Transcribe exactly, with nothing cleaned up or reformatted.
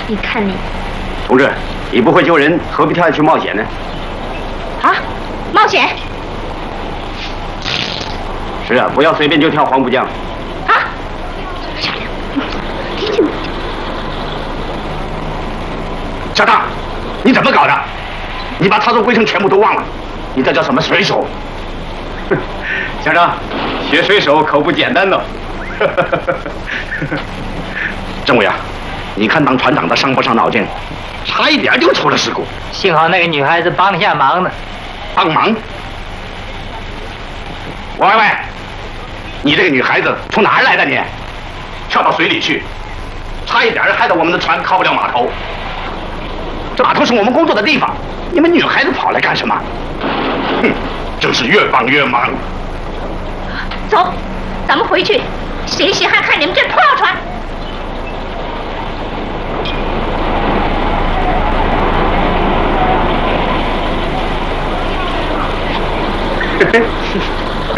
你看你， 同志，你不会救人，何必跳下去冒险呢？ 啊，冒险？ 是啊，不要随便就跳黄浦江。 啊，漂亮，听见没？ 小大，你怎么搞的？你把操作规程全部都忘了？你这叫什么水手？ 乡长，学水手可不简单呢。 政委啊，你看当船长的伤不伤脑筋？差一点就出了事故。 幸好那个女孩子帮了下忙呢。 帮忙？喂喂，你这个女孩子从哪儿来的你？跳到水里去，差一点害得我们的船靠不了码头。这码头是我们工作的地方，你们女孩子跑来干什么？哼，真是越帮越忙。 走，咱们回去，谁稀罕看你们这破船？ 嘿嘿。